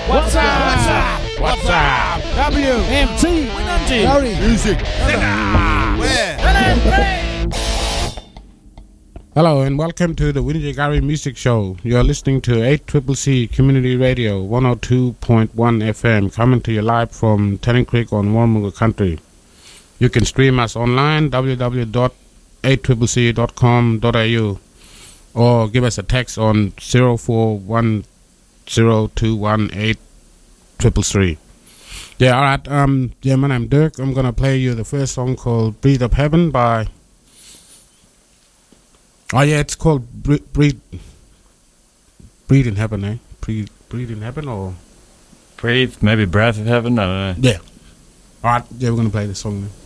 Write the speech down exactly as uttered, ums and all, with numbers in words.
What's up? What's up? What's up? W M T Gary Music. Where? Hello and welcome to the Winnie Gary Music Show. You are listening to eight C C C Community Radio one oh two point one F M, coming to you live from Tennant Creek on Warramunga Country. You can stream us online, w w w dot eight c c c dot com dot a u, or give us a text on zero four one zero two one eight triple three. Yeah, alright, um, yeah, my name's Dirk. I'm gonna play you the first song called Breathe Up Heaven by... Oh yeah, it's called Breathe, Breathe, Breathe in Heaven, eh? Breathe, Breathe in Heaven, or... Breathe, maybe Breath of Heaven, I don't know. Yeah. Alright, yeah, we're gonna play this song now.